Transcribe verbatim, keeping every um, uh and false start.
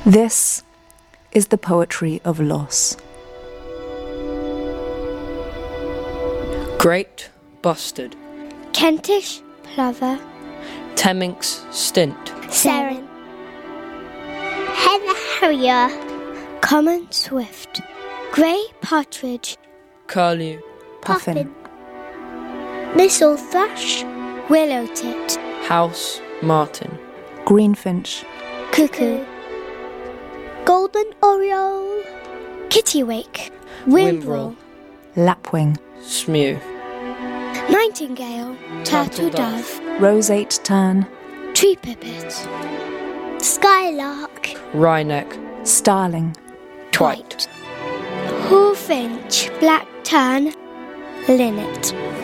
This is the poetry of loss. Great bustard, Kentish plover, Temminck's stint, Seren, hen harrier, common swift, grey partridge, curlew, Puffin, thistle thrush, willow tit, house martin, greenfinch, cuckoo, golden oriole, kittiwake, Whimbrel, lapwing, smew, nightingale, turtle dove, roseate tern, tree pipit, skylark, wryneck, starling, twite, hawfinch, black tern, linnet.